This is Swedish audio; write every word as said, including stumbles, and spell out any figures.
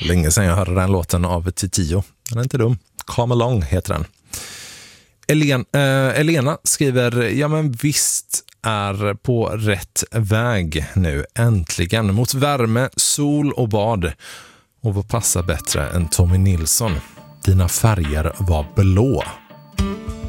länge sedan jag hörde den låten av Titio. Den är inte dum. Come Along heter den. Elen, äh, Elena skriver, ja men visst är på rätt väg nu, äntligen, mot värme, sol och bad. Och vad passar bättre än Tommy Nilsson? Dina färger var blå.